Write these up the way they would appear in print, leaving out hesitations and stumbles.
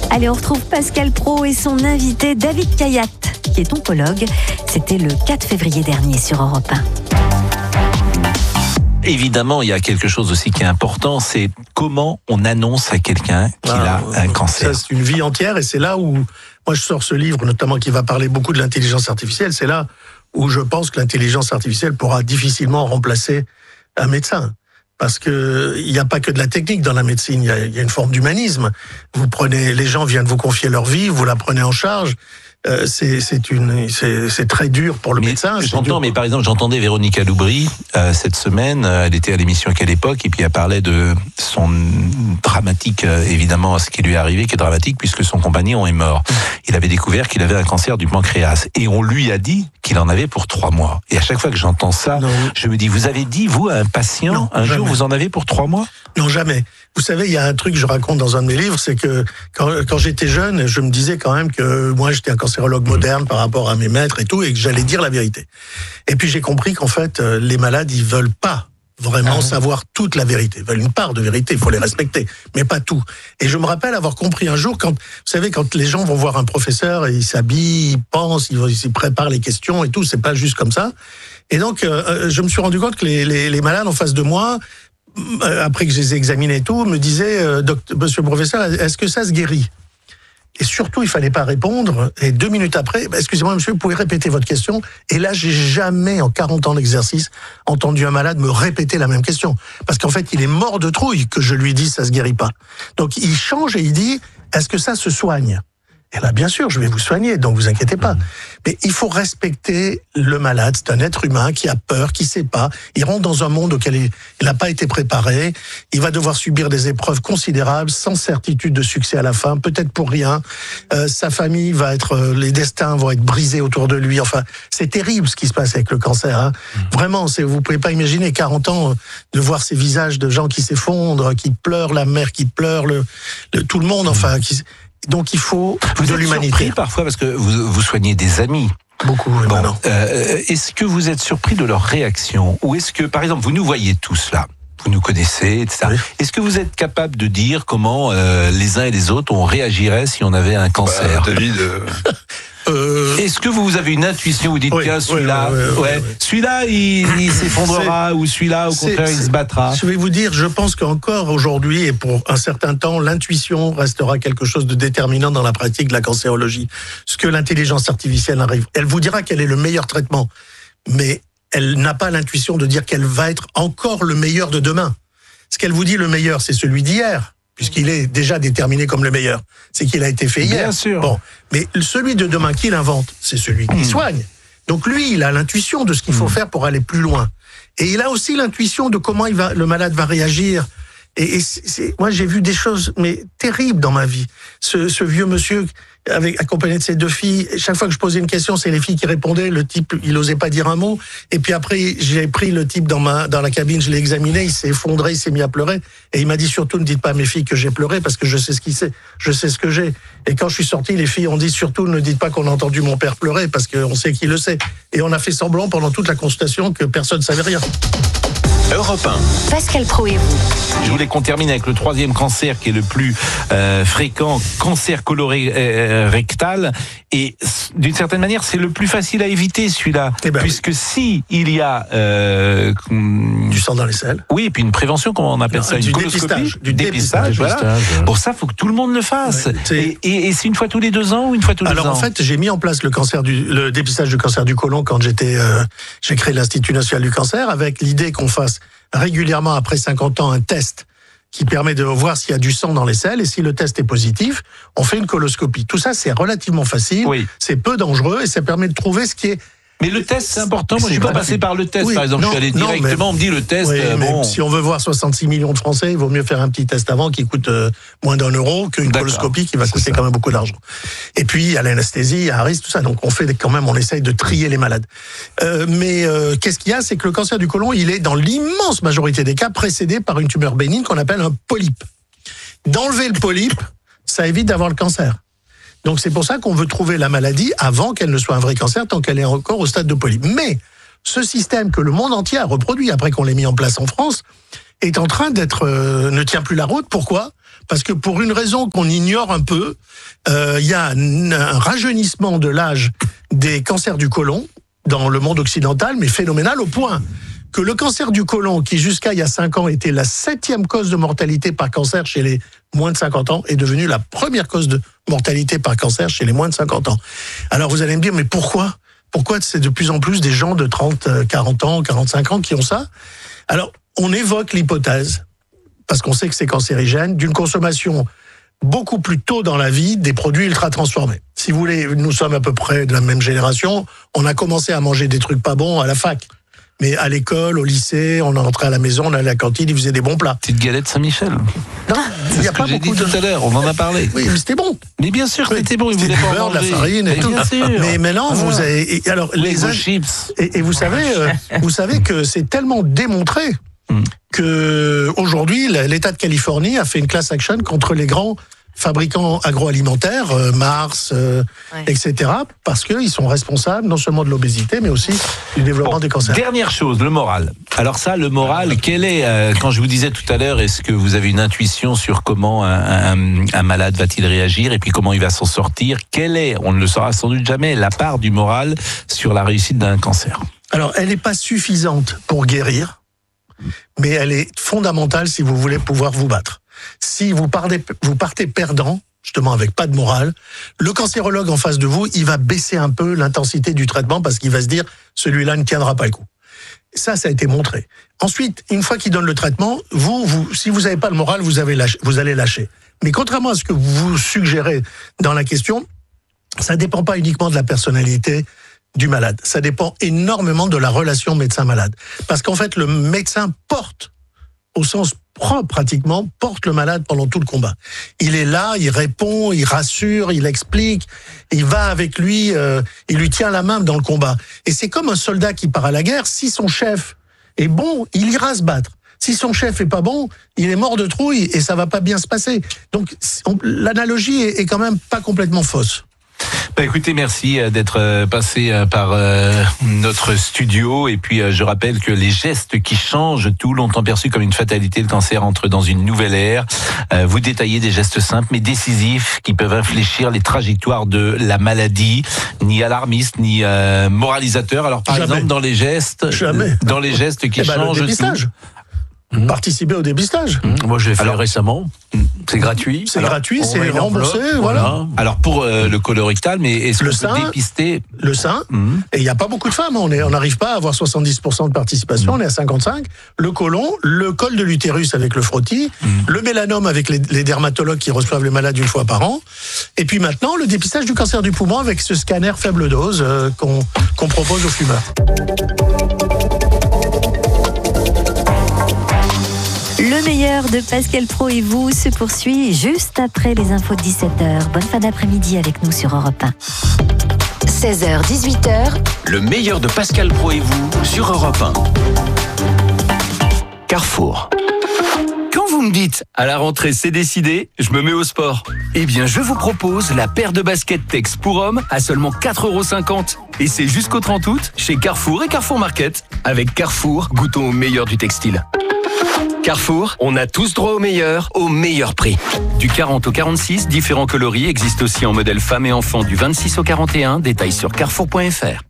Allez, on retrouve Pascal Praud et son invité David Kayat, qui est oncologue. C'était le 4 février dernier sur Europe 1. Évidemment, il y a quelque chose aussi qui est important, c'est comment on annonce à quelqu'un qu'il a un cancer. Ça, c'est une vie entière, et c'est là où moi je sors ce livre, notamment qui va parler beaucoup de l'intelligence artificielle. C'est là où je pense que l'intelligence artificielle pourra difficilement remplacer un médecin. Parce que il n'y a pas que de la technique dans la médecine, il y a une forme d'humanisme. Les gens viennent vous confier leur vie, vous la prenez en charge. C'est très dur pour le médecin. J'entends, mais par exemple, j'entendais Véronica Loubry cette semaine. Elle était à l'émission Quelle époque, et puis elle parlait de son dramatique, évidemment, ce qui lui est arrivé, qui est dramatique puisque son compagnon est mort. Il avait découvert qu'il avait un cancer du pancréas, et on lui a dit qu'il en avait pour 3 mois. Et à chaque fois que j'entends ça, je me dis, vous avez dit, vous, à un patient, un jour, vous en avez pour 3 mois? Non, jamais. Vous savez, il y a un truc que je raconte dans un de mes livres, c'est que quand j'étais jeune, je me disais quand même que moi, j'étais un cancérologue moderne par rapport à mes maîtres et tout, et que j'allais dire la vérité. Et puis j'ai compris qu'en fait, les malades, ils veulent pas vraiment savoir toute la vérité. Ils veulent une part de vérité, il faut les respecter, mais pas tout. Et je me rappelle avoir compris un jour, vous savez, quand les gens vont voir un professeur, et ils s'habillent, ils pensent, ils préparent les questions et tout, c'est pas juste comme ça. Et donc, je me suis rendu compte que les malades en face de moi, après que je les ai examinés et tout, me disaient, monsieur le professeur, est-ce que ça se guérit? Et surtout, il fallait pas répondre. Et 2 minutes après, excusez-moi, monsieur, vous pouvez répéter votre question? Et là, j'ai jamais, en 40 ans d'exercice, entendu un malade me répéter la même question. Parce qu'en fait, il est mort de trouille que je lui dise ça se guérit pas. Donc, il change et il dit, est-ce que ça se soigne? Et là, bien sûr, je vais vous soigner, donc vous inquiétez pas. Mais il faut respecter le malade. C'est un être humain qui a peur, qui sait pas. Il rentre dans un monde auquel il n'a pas été préparé. Il va devoir subir des épreuves considérables, sans certitude de succès à la fin, peut-être pour rien. Sa famille les destins vont être brisés autour de lui. Enfin, c'est terrible ce qui se passe avec le cancer. Hein. Vraiment, vous pouvez pas imaginer 40 ans de voir ces visages de gens qui s'effondrent, qui pleurent, la mère qui pleure, tout le monde, enfin, donc il faut de l'humanité. Surpris parfois parce que vous soignez des amis. Beaucoup, oui, maintenant. Est-ce que vous êtes surpris de leur réaction? Ou est-ce que, par exemple, vous nous voyez tous là, vous nous connaissez, etc. Oui. Est-ce que vous êtes capable de dire comment les uns et les autres on réagirait si on avait un cancer? David... Est-ce que vous avez une intuition, vous dites tiens, celui-là, celui-là il s'effondrera, ou celui-là au contraire il se battra? Je vais vous dire, je pense qu'encore aujourd'hui et pour un certain temps, l'intuition restera quelque chose de déterminant dans la pratique de la cancérologie. Ce que l'intelligence artificielle arrive, elle vous dira quel est le meilleur traitement, mais elle n'a pas l'intuition de dire qu'elle va être encore le meilleur de demain. Ce qu'elle vous dit le meilleur, c'est celui d'hier, puisqu'il est déjà déterminé comme le meilleur. C'est qu'il a été fait hier. Bien sûr. Bon, mais celui de demain qu'il invente, c'est celui qui soigne. Donc lui, il a l'intuition de ce qu'il faut faire pour aller plus loin. Et il a aussi l'intuition de comment le malade va réagir. Et moi, j'ai vu des choses terribles dans ma vie. Ce vieux monsieur accompagné de ses 2 filles, chaque fois que je posais une question, c'est les filles qui répondaient. Le type, il osait pas dire un mot. Et puis après, j'ai pris le type dans la cabine, je l'ai examiné, il s'est effondré, il s'est mis à pleurer. Et il m'a dit surtout, ne dites pas à mes filles que j'ai pleuré parce que je sais ce qu'il sait, je sais ce que j'ai. Et quand je suis sorti, les filles ont dit surtout, ne dites pas qu'on a entendu mon père pleurer parce qu'on sait qu'il le sait. Et on a fait semblant pendant toute la consultation que personne ne savait rien. Europe 1. Pascal Praud et vous. Je voulais qu'on termine avec le 3e cancer qui est le plus fréquent, cancer colorectal. Et d'une certaine manière, c'est le plus facile à éviter celui-là. Puisque si il y a du sang dans les selles. Oui, et puis une prévention, comment on appelle ça, une coloscopie, du dépistage. Voilà. Pour ça, il faut que tout le monde le fasse. Ouais, et c'est une fois tous les 2 ans ou une fois tous les ans? Alors en fait, j'ai mis en place le dépistage du cancer du côlon quand j'ai créé l'Institut national du cancer, avec l'idée qu'on fasse régulièrement après 50 ans un test qui permet de voir s'il y a du sang dans les selles, et si le test est positif, on fait une coloscopie. Tout ça, c'est relativement facile, c'est peu dangereux, et ça permet de trouver ce qui est... Mais le test, c'est important. Moi, je suis pas passé par le test, par exemple. Je suis allé directement, on me dit le test. Si on veut voir 66 millions de Français, il vaut mieux faire un petit test avant qui coûte moins d'€1 qu'une coloscopie qui va coûter quand même beaucoup d'argent. Et puis, il y a l'anesthésie, il y a un risque, tout ça. Donc, on essaye de trier les malades. Mais qu'est-ce qu'il y a? C'est que le cancer du côlon, il est dans l'immense majorité des cas précédé par une tumeur bénigne qu'on appelle un polype. D'enlever le polype, ça évite d'avoir le cancer. Donc c'est pour ça qu'on veut trouver la maladie avant qu'elle ne soit un vrai cancer, tant qu'elle est encore au stade de polype. Mais ce système que le monde entier a reproduit après qu'on l'ait mis en place en France, est en train ne tient plus la route. Pourquoi ? Parce que pour une raison qu'on ignore un peu, il y a un rajeunissement de l'âge des cancers du côlon dans le monde occidental, mais phénoménal au point que le cancer du côlon, qui jusqu'à il y a 5 ans était la 7e cause de mortalité par cancer chez les moins de 50 ans, est devenu la première cause de mortalité par cancer chez les moins de 50 ans. Alors vous allez me dire, mais pourquoi ? Pourquoi c'est de plus en plus des gens de 30, 40 ans, 45 ans qui ont ça ? Alors, on évoque l'hypothèse, parce qu'on sait que c'est cancérigène, d'une consommation beaucoup plus tôt dans la vie des produits ultra transformés. Si vous voulez, nous sommes à peu près de la même génération, on a commencé à manger des trucs pas bons à la fac. Mais à l'école, au lycée, on rentrait à la maison, on allait à la cantine, ils faisaient des bons plats. Petite galette Saint-Michel. Non, il n'y a pas beaucoup tout à l'heure, on en a parlé. Oui, mais c'était bon. Mais bien sûr, c'était bon. C'était du beurre, de la farine et tout. Bien sûr. Mais maintenant, vous avez... Alors, les chips. Et vous savez que c'est tellement démontré que aujourd'hui, l'État de Californie a fait une class action contre les grands fabricants agroalimentaires, Mars, etc., parce qu'ils sont responsables non seulement de l'obésité, mais aussi du développement des cancers. Dernière chose, le moral. Alors ça, le moral, quel est, quand je vous disais tout à l'heure, est-ce que vous avez une intuition sur comment un malade va-t-il réagir et puis comment il va s'en sortir ? Quelle est, on ne le saura sans doute jamais, la part du moral sur la réussite d'un cancer ? Alors, elle n'est pas suffisante pour guérir, mais elle est fondamentale si vous voulez pouvoir vous battre. Si vous partez perdant, justement avec pas de morale, le cancérologue en face de vous, il va baisser un peu l'intensité du traitement parce qu'il va se dire, celui-là ne tiendra pas le coup. Ça a été montré. Ensuite, une fois qu'il donne le traitement, si vous n'avez pas le moral, vous allez lâcher. Mais contrairement à ce que vous suggérez dans la question, ça dépend pas uniquement de la personnalité du malade. Ça dépend énormément de la relation médecin-malade. Parce qu'en fait, le médecin porte, au sens propre pratiquement, porte le malade pendant tout le combat. Il est là, il répond, il rassure, il explique, il va avec lui, il lui tient la main dans le combat. Et c'est comme un soldat qui part à la guerre, si son chef est bon, il ira se battre. Si son chef est pas bon, il est mort de trouille et ça va pas bien se passer. Donc l'analogie est quand même pas complètement fausse. Bah écoutez, merci d'être passé par notre studio. Et puis je rappelle que les gestes qui changent tout, longtemps perçus comme une fatalité, le cancer entre dans une nouvelle ère. Vous détaillez des gestes simples mais décisifs qui peuvent infléchir les trajectoires de la maladie, ni alarmistes, ni moralisateurs. Alors par exemple dans les gestes qui changent le dépistage. tout. Participer au dépistage. Moi, je l'ai fait récemment. C'est gratuit. C'est gratuit, c'est remboursé, voilà. Alors pour le colorectal, mais est-ce qu'on peut dépister le sein? Et il n'y a pas beaucoup de femmes. On n'arrive pas à avoir 70% de participation. On est à 55. Le côlon, le col de l'utérus avec le frottis, le mélanome avec les dermatologues qui reçoivent les malades une fois par an. Et puis maintenant, le dépistage du cancer du poumon avec ce scanner faible dose qu'on propose aux fumeurs. Le meilleur de Pascal Praud et vous se poursuit juste après les infos de 17h. Bonne fin d'après-midi avec nous sur Europe 1. 16h, 18h. Le meilleur de Pascal Praud et vous sur Europe 1. Carrefour. Quand vous me dites « à la rentrée c'est décidé, je me mets au sport », eh bien je vous propose la paire de baskets Tex pour hommes à seulement 4,50 €. Et c'est jusqu'au 30 août chez Carrefour et Carrefour Market. Avec Carrefour, goûtons au meilleur du textile. Carrefour, on a tous droit au meilleur prix. Du 40 au 46, différents coloris existent aussi en modèle femmes et enfants du 26 au 41, détails sur carrefour.fr.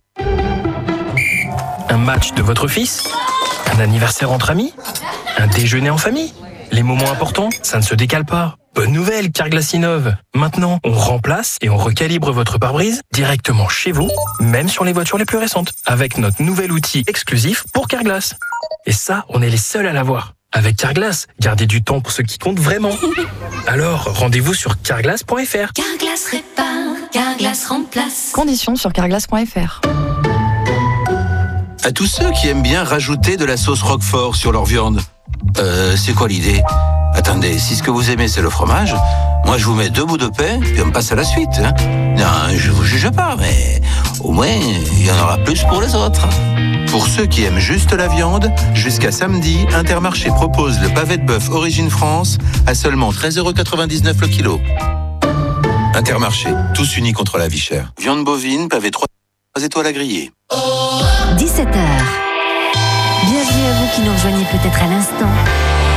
Un match de votre fils ? Un anniversaire entre amis ? Un déjeuner en famille ? Les moments importants, ça ne se décale pas. Bonne nouvelle, Carglass innove. Maintenant, on remplace et on recalibre votre pare-brise directement chez vous, même sur les voitures les plus récentes, avec notre nouvel outil exclusif pour Carglass. Et ça, on est les seuls à l'avoir. Avec Carglass, gardez du temps pour ce qui compte vraiment. Alors, rendez-vous sur carglass.fr. Carglass répare, Carglass remplace. Conditions sur carglass.fr. À tous ceux qui aiment bien rajouter de la sauce Roquefort sur leur viande, c'est quoi l'idée ? Attendez, si ce que vous aimez c'est le fromage, moi je vous mets 2 bouts de pain, puis on passe à la suite. Hein. Non, je vous juge pas, mais au moins il y en aura plus pour les autres. Pour ceux qui aiment juste la viande, jusqu'à samedi, Intermarché propose le pavé de bœuf Origine France à seulement 13,99 € le kilo. Intermarché, tous unis contre la vie chère. Viande bovine, pavé 3 étoiles à griller. 17h. Bienvenue à vous qui nous rejoignez peut-être à l'instant.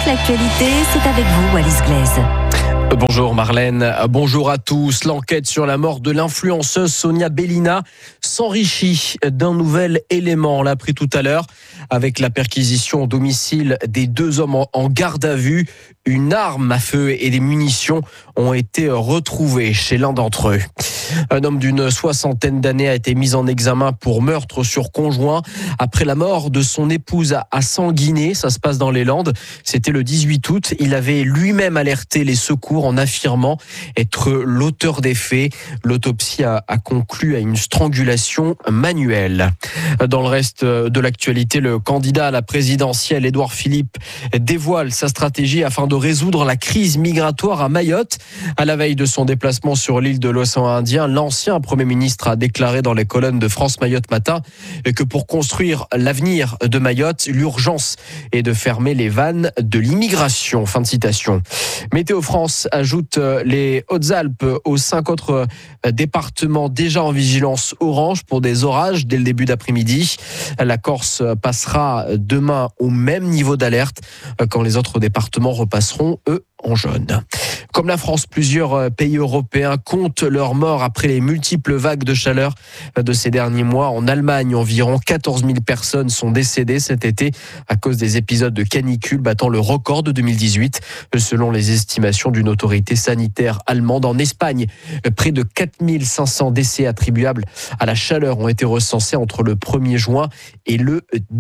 toute l'actualité, c'est avec vous, Alice Glaise. Bonjour Marlène, bonjour à tous. L'enquête sur la mort de l'influenceuse Sonia Bellina s'enrichit d'un nouvel élément. On l'a appris tout à l'heure avec la perquisition au domicile des 2 hommes en garde à vue. Une arme à feu et des munitions ont été retrouvées chez l'un d'entre eux. Un homme d'une 60aine d'années a été mis en examen pour meurtre sur conjoint après la mort de son épouse à Sanguinet. Ça se passe dans les Landes. C'était le 18 août. Il avait lui-même alerté les secours en affirmant être l'auteur des faits. L'autopsie a conclu à une strangulation manuelle. Dans le reste de l'actualité, le candidat à la présidentielle, Édouard Philippe, dévoile sa stratégie afin de résoudre la crise migratoire à Mayotte. À la veille de son déplacement sur l'île de l'océan Indien, l'ancien Premier ministre a déclaré dans les colonnes de France Mayotte Matin que pour construire l'avenir de Mayotte, l'urgence est de fermer les vannes de l'immigration. Fin de citation. Météo France ajoute les Hautes-Alpes aux 5 autres départements déjà en vigilance orange pour des orages dès le début d'après-midi. La Corse passera demain au même niveau d'alerte quand les autres départements repasseront, eux, en jaune. Comme la France, plusieurs pays européens comptent leurs morts après les multiples vagues de chaleur de ces derniers mois. En Allemagne, environ 14 000 personnes sont décédées cet été à cause des épisodes de canicule battant le record de 2018. Selon les estimations d'une autorité sanitaire allemande, en Espagne, près de 4 500 décès attribuables à la chaleur ont été recensés entre le 1er juin et le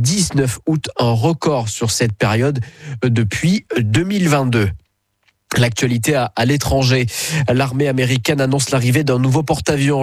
19 août, un record sur cette période depuis 2022. L'actualité à l'étranger. L'armée américaine annonce l'arrivée d'un nouveau porte-avions,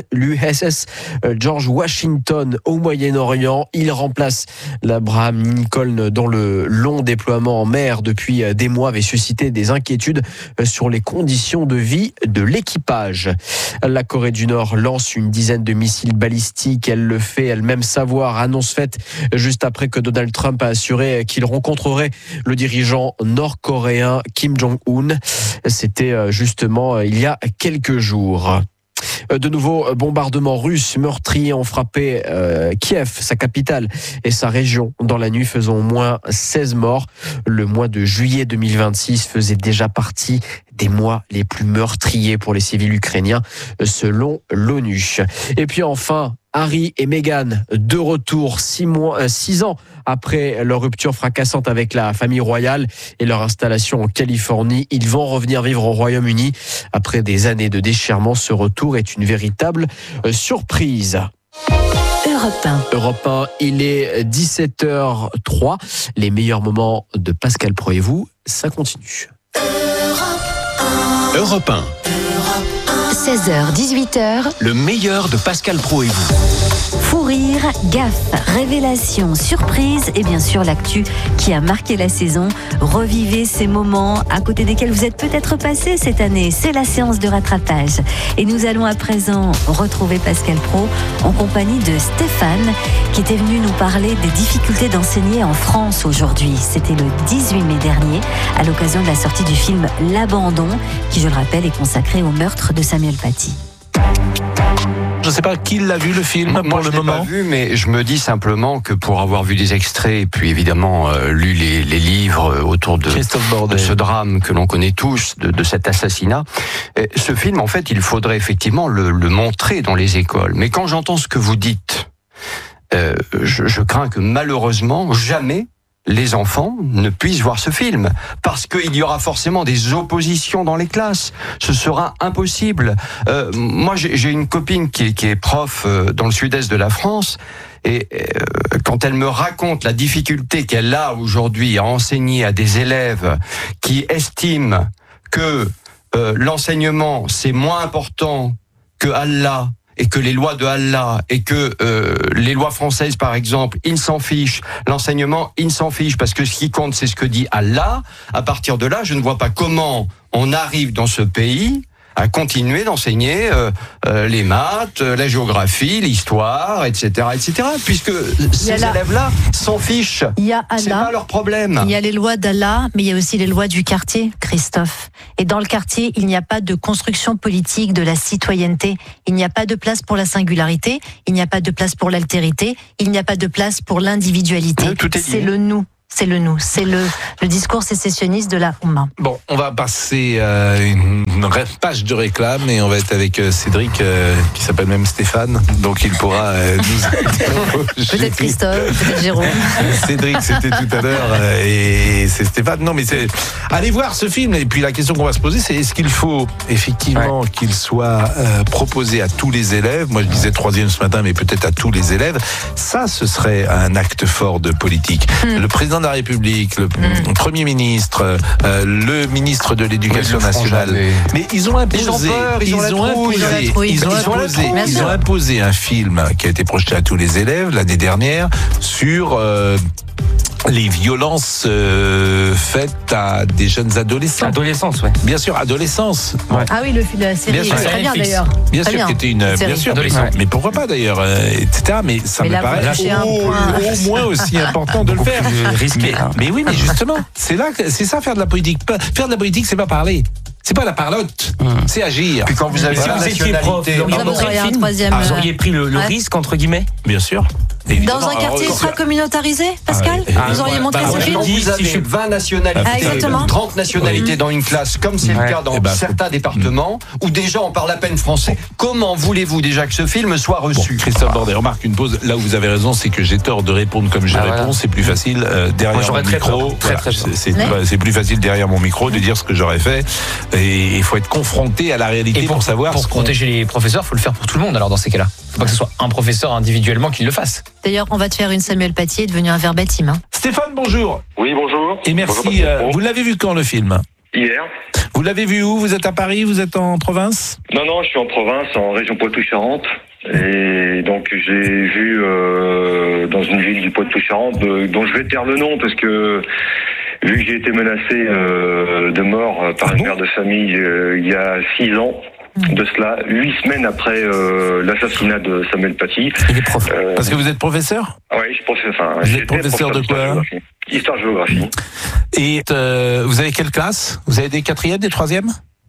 l'USS George Washington au Moyen-Orient. Il remplace l'Abraham Lincoln dont le long déploiement en mer depuis des mois avait suscité des inquiétudes sur les conditions de vie de l'équipage. La Corée du Nord lance une dizaine de missiles balistiques. Elle le fait elle-même savoir. Annonce faite juste après que Donald Trump a assuré qu'il rencontrerait le dirigeant nord-coréen Kim Jong-un. C'était justement il y a quelques jours. De nouveaux bombardements russes meurtriers ont frappé Kiev, sa capitale, et sa région dans la nuit, faisant au moins 16 morts. Le mois de juillet 2026 faisait déjà partie des mois les plus meurtriers pour les civils ukrainiens, selon l'ONU. Et puis enfin, Harry et Meghan, de retour 6 ans après leur rupture fracassante avec la famille royale et leur installation en Californie. Ils vont revenir vivre au Royaume-Uni. Après des années de déchirement, ce retour est une véritable surprise. Europe 1, il est 17h03. Les meilleurs moments de Pascal Pro et vous, ça continue. Europe 1. 16h, 18h. Le meilleur de Pascal Pro et vous. Fou rire, gaffe, révélation, surprise et bien sûr l'actu qui a marqué la saison. Revivez ces moments à côté desquels vous êtes peut-être passé cette année. C'est la séance de rattrapage. Et nous allons à présent retrouver Pascal Pro en compagnie de Stéphane qui était venu nous parler des difficultés d'enseigner en France aujourd'hui. C'était le 18 mai dernier à l'occasion de la sortie du film L'Abandon qui, je le rappelle, est consacré au meurtre de Samuel Paty. Je ne sais pas qui l'a vu le film Moi, je ne l'ai pas vu, mais je me dis simplement que pour avoir vu des extraits et puis évidemment lu les livres autour de ce drame que l'on connaît tous, de cet assassinat, ce film, en fait, il faudrait effectivement le montrer dans les écoles. Mais quand j'entends ce que vous dites, je crains que malheureusement, jamais les enfants ne puissent voir ce film, parce qu'il y aura forcément des oppositions dans les classes. Ce sera impossible. Moi, j'ai une copine qui est prof dans le sud-est de la France, et quand elle me raconte la difficulté qu'elle a aujourd'hui à enseigner à des élèves qui estiment que l'enseignement, c'est moins important que Allah, et que les lois de Allah et que les lois françaises, par exemple, ils s'en fichent. L'enseignement, ils s'en fichent parce que ce qui compte, c'est ce que dit Allah. À partir de là, je ne vois pas comment on arrive dans ce pays à continuer d'enseigner les maths, la géographie, l'histoire, etc., puisque ces élèves-là s'en fichent. C'est pas leur problème. Il y a les lois d'Allah, mais il y a aussi les lois du quartier, Christophe. Et dans le quartier, il n'y a pas de construction politique de la citoyenneté. Il n'y a pas de place pour la singularité. Il n'y a pas de place pour l'altérité. Il n'y a pas de place pour l'individualité. C'est le nous. C'est le nous, c'est le discours sécessionniste de la Oumma. Bon, on va passer à une page de réclame et on va être avec Cédric, qui s'appelle même Stéphane, donc il pourra nous interroger. Peut-être Christophe, peut-être Jérôme. Cédric, c'était tout à l'heure, et c'est Stéphane. Non, mais allez voir ce film, et puis la question qu'on va se poser, c'est est-ce qu'il faut effectivement qu'il soit proposé à tous les élèves? Moi, je disais 3e ce matin, mais peut-être à tous les élèves. Ça, ce serait un acte fort de politique. Le président de la République, le Premier ministre, le ministre de l'Éducation nationale. Mais ils ont imposé, ils ont imposé un film qui a été projeté à tous les élèves l'année dernière sur les violences faites à des jeunes adolescents. Adolescence, ouais. Bien sûr, adolescence. Ouais. Ah oui, la série, bien sûr, très bien d'ailleurs. Bien sûr, qui était une bien sûr, mais pourquoi pas d'ailleurs, etc. Mais ça me paraît au moins aussi important de le faire. Mais oui, mais justement, c'est ça faire de la politique. Faire de la politique, c'est pas parler. C'est pas la parlotte, c'est agir. Puis quand vous avez si vous étiez prof, vous auriez pris le risque, entre guillemets. Bien sûr. Évidemment. Dans un quartier ultra communautarisé, Pascal, vous auriez montré ce film. Vous avez 20 nationalités, 30 nationalités dans une classe, comme c'est le cas dans certains départements, où déjà on parle à peine français. Comment voulez-vous déjà que ce film soit reçu? Christophe Bordet, remarque une pause. Là où vous avez raison, c'est que j'ai tort de répondre comme je réponds. C'est plus facile derrière mon micro. C'est plus facile derrière mon micro de dire ce que j'aurais fait. Et il faut être confronté à la réalité pour savoir. Pour protéger les professeurs, il faut le faire pour tout le monde. Alors dans ces cas-là, il ne faut pas que ce soit un professeur individuellement qui le fasse. D'ailleurs, on va te faire une Samuel Paty devenu un verbatim. Stéphane, bonjour. Oui, bonjour. Et merci. Vous l'avez vu quand le film? Hier. Vous l'avez vu où? Vous êtes à Paris? Vous êtes en province? Non, je suis en province, en région Poitou-Charentes. Et donc j'ai vu dans une ville du Poitou-Charentes dont je vais taire le nom parce que vu que j'ai été menacé de mort par une mère de famille il y a 6 ans. De cela, 8 semaines après l'assassinat de Samuel Paty. Il est prof. Parce que vous êtes professeur? Oui, je suis professeur. Vous êtes professeur de quoi? Histoire-géographie. Et vous avez quelle classe? Vous avez des 4e, des 3e?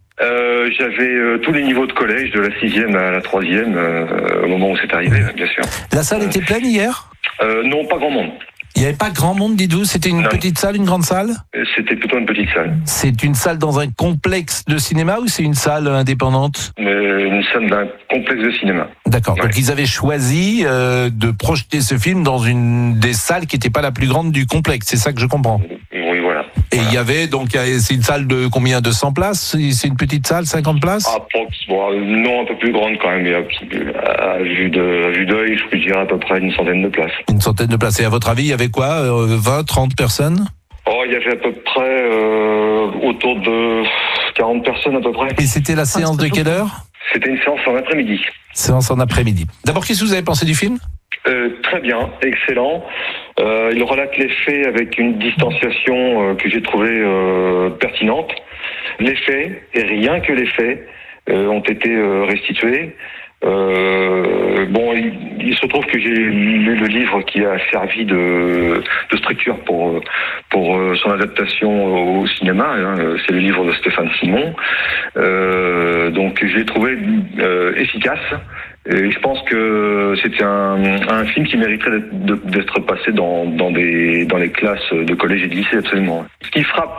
J'avais tous les niveaux de collège, de la 6e à la 3e, au moment où c'est arrivé, bien sûr. La salle était pleine hier? Non, pas grand monde. Il n'y avait pas grand monde, dites-vous? C'était une petite salle, une grande salle? C'était plutôt une petite salle. C'est une salle dans un complexe de cinéma ou c'est une salle indépendante? Une salle d'un complexe de cinéma. D'accord. Ouais. Donc ils avaient choisi de projeter ce film dans une des salles qui n'était pas la plus grande du complexe. C'est ça que je comprends? Oui, voilà. Et il y avait donc, c'est une salle de combien? De 100 places? C'est une petite salle, 50 places? Non, un peu plus grande quand même. À vue d'œil, je dirais à peu près une centaine de places. Une centaine de places. Et à votre avis, il y avait quoi? 20, 30 personnes? Il y avait à peu près autour de 40 personnes à peu près. Et c'était la séance de quelle heure? C'était une séance en après-midi. Séance en après-midi. D'abord, qu'est-ce que vous avez pensé du film? Très bien, excellent. Il relate les faits avec une distanciation que j'ai trouvée pertinente. Les faits, et rien que les faits, ont été restitués. Il se trouve que j'ai lu le livre qui a servi de structure pour son adaptation au cinéma. C'est le livre de Stéphane Simon. Donc je l'ai trouvé efficace. Et je pense que c'était un film qui mériterait d'être passé dans les classes de collège et de lycée, absolument. Ce qui frappe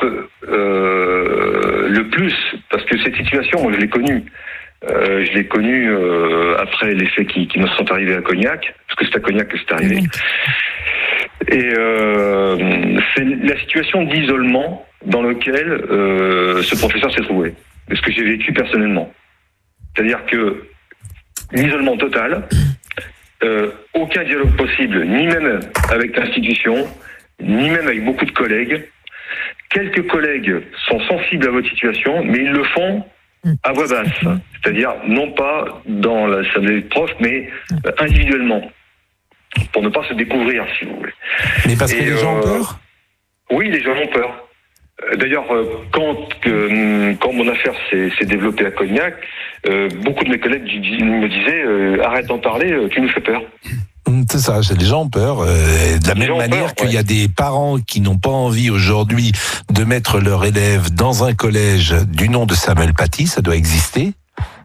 le plus, parce que cette situation, moi je l'ai connue. Je l'ai connu après les faits qui me sont arrivés à Cognac, parce que c'est à Cognac que c'est arrivé. Et c'est la situation d'isolement dans laquelle ce professeur s'est trouvé, ce que j'ai vécu personnellement. C'est-à-dire que l'isolement total, aucun dialogue possible, ni même avec l'institution, ni même avec beaucoup de collègues. Quelques collègues sont sensibles à votre situation, mais ils le font à voix basse, c'est-à-dire non pas dans la salle des profs, mais individuellement, pour ne pas se découvrir, si vous voulez. Mais parce que les gens ont peur? Oui, les gens ont peur. D'ailleurs, quand mon affaire s'est développée à Cognac, beaucoup de mes collègues me disaient arrête d'en parler, tu nous fais peur. C'est ça, les gens ont peur. De la même manière qu'il y a des parents qui n'ont pas envie aujourd'hui de mettre leur élève dans un collège du nom de Samuel Paty, ça doit exister.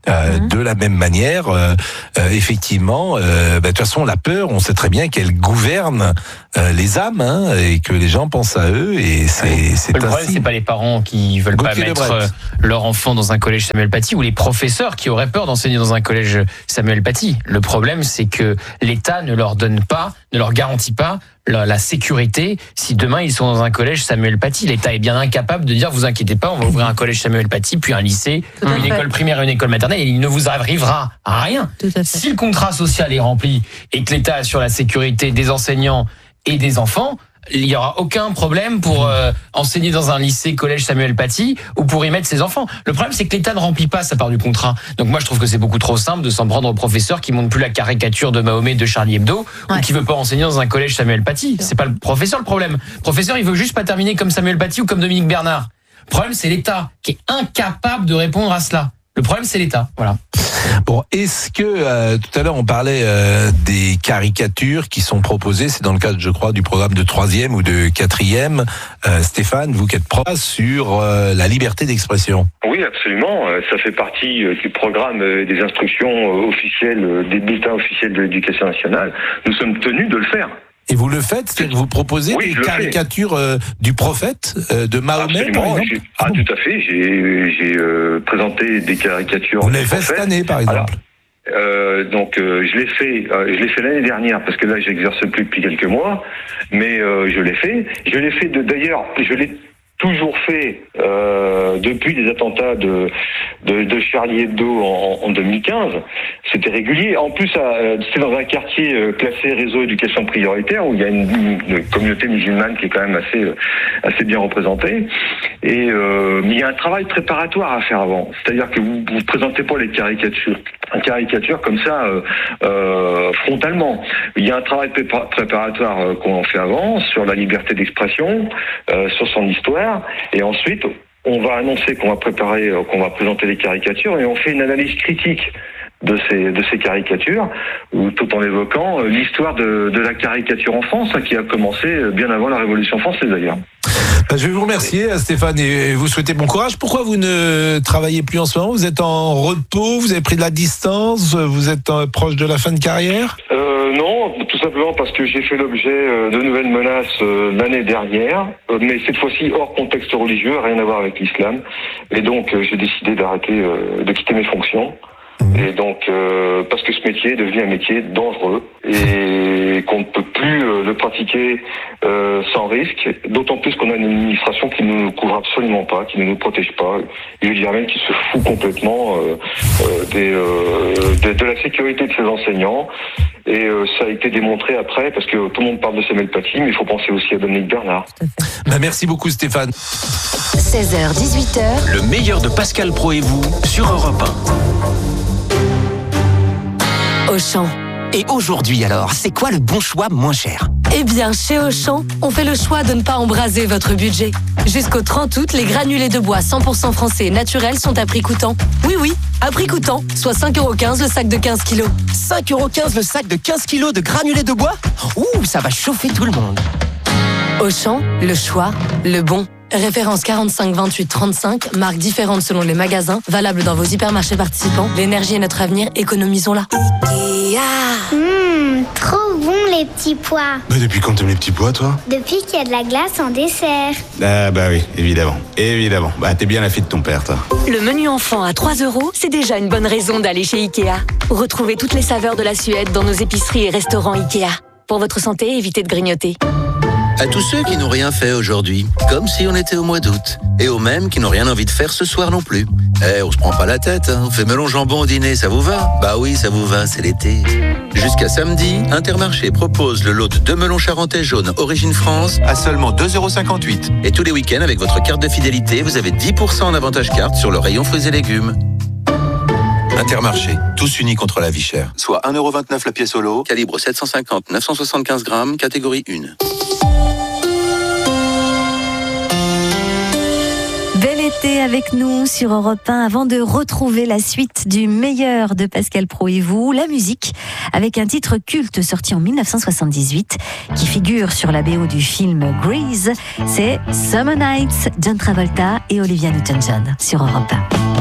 De la même manière, effectivement, de toute façon, la peur, on sait très bien qu'elle gouverne les âmes, et que les gens pensent à eux, et c'est le problème, c'est pas les parents qui veulent pas mettre leur enfant dans un collège Samuel Paty, ou les professeurs qui auraient peur d'enseigner dans un collège Samuel Paty. Le problème, c'est que l'État ne leur garantit pas la sécurité si demain ils sont dans un collège Samuel Paty. L'État est bien incapable de dire vous inquiétez pas, on va ouvrir un collège Samuel Paty, puis un lycée, une école primaire et une école maternelle, et il ne vous arrivera à rien. Si le contrat social est rempli et que l'État assure la sécurité des enseignants et des enfants, il n'y aura aucun problème pour enseigner dans un lycée, collège Samuel Paty, ou pour y mettre ses enfants. Le problème, c'est que l'État ne remplit pas sa part du contrat. Donc moi, je trouve que c'est beaucoup trop simple de s'en prendre au professeur qui montre plus la caricature de Mahomet de Charlie Hebdo, ou qui veut pas enseigner dans un collège Samuel Paty. C'est pas le professeur le problème. Le professeur, il veut juste pas terminer comme Samuel Paty ou comme Dominique Bernard. Le problème, c'est l'État qui est incapable de répondre à cela. Le problème, c'est l'État. Voilà. Bon, est-ce que tout à l'heure on parlait des caricatures qui sont proposées, c'est dans le cadre, je crois, du programme de 3e ou de 4e. Stéphane, vous qui êtes prof, sur la liberté d'expression. Oui, absolument. Ça fait partie du programme des instructions officielles des bulletins officiels de l'Éducation nationale. Nous sommes tenus de le faire. Et vous le faites, c'est-à-dire que vous proposez des caricatures du prophète, de Mahomet, par exemple? Tout à fait. J'ai présenté des caricatures. Vous l'avez fait cette année, par exemple? Donc je l'ai fait l'année dernière, parce que là j'exerce plus depuis quelques mois, mais je l'ai fait. D'ailleurs, je l'ai toujours fait depuis les attentats de Charlie Hebdo en 2015. C'était régulier. En plus, c'est dans un quartier classé réseau éducation prioritaire où il y a une communauté musulmane qui est quand même assez bien représentée. Mais il y a un travail préparatoire à faire avant. C'est-à-dire que vous présentez pas les caricatures comme ça frontalement. Il y a un travail préparatoire qu'on fait avant sur la liberté d'expression, sur son histoire, et ensuite on va annoncer qu'on va présenter les caricatures, et on fait une analyse critique de ces caricatures, tout en évoquant l'histoire de la caricature en France, qui a commencé bien avant la Révolution française d'ailleurs. Je vais vous remercier, Stéphane, et vous souhaiter bon courage. Pourquoi vous ne travaillez plus en ce moment? Vous êtes en repos? Vous avez pris de la distance? Vous êtes proche de la fin de carrière? Non, tout simplement parce que j'ai fait l'objet de nouvelles menaces l'année dernière, mais cette fois-ci hors contexte religieux, rien à voir avec l'islam. Et donc j'ai décidé de quitter mes fonctions. Et donc, parce que ce métier est devenu un métier dangereux et qu'on ne peut plus le pratiquer sans risque, d'autant plus qu'on a une administration qui ne nous couvre absolument pas, qui ne nous protège pas, et je dirais même qui se fout complètement de la sécurité de ses enseignants. Et ça a été démontré après, parce que tout le monde parle de Samuel Paty, mais il faut penser aussi à Dominique Bernard. Merci beaucoup, Stéphane. 16h, 18h. Le meilleur de Pascal Pro et vous sur Europe 1. Auchan. Et aujourd'hui alors, c'est quoi le bon choix moins cher? Eh bien, chez Auchan, on fait le choix de ne pas embraser votre budget. Jusqu'au 30 août, les granulés de bois 100% français et naturels sont à prix coûtant. Oui, à prix coûtant, soit 5,15€ le sac de 15 kilos. 5,15€ le sac de 15 kilos de granulés de bois? Ouh, ça va chauffer tout le monde. Auchan, le choix, le bon. Référence 45 28 35, marques différentes selon les magasins, valable dans vos hypermarchés participants. L'énergie est notre avenir, économisons-la. Ikea. Trop bon les petits pois. Mais depuis quand t'aimes les petits pois, toi? Depuis qu'il y a de la glace en dessert. Ah bah oui, évidemment. Bah t'es bien la fille de ton père, toi. Le menu enfant à 3€, c'est déjà une bonne raison d'aller chez Ikea. Retrouvez toutes les saveurs de la Suède dans nos épiceries et restaurants Ikea. Pour votre santé, évitez de grignoter. À tous ceux qui n'ont rien fait aujourd'hui, comme si on était au mois d'août. Et aux mêmes qui n'ont rien envie de faire ce soir non plus. On se prend pas la tête, hein. On fait melon jambon au dîner, ça vous va? Bah oui, ça vous va, c'est l'été. Jusqu'à samedi, Intermarché propose le lot de 2 melons charentais jaunes Origine France à seulement 2,58 €. Et tous les week-ends, avec votre carte de fidélité, vous avez 10% en avantage carte sur le rayon fruits et légumes. Intermarché, tous unis contre la vie chère. Soit 1,29€ la pièce au lot, calibre 750-975 grammes, catégorie 1. Bel été avec nous sur Europe 1 avant de retrouver la suite du meilleur de Pascal Pro et vous, la musique, avec un titre culte sorti en 1978 qui figure sur la BO du film Grease. C'est Summer Nights, John Travolta et Olivia Newton-John sur Europe 1.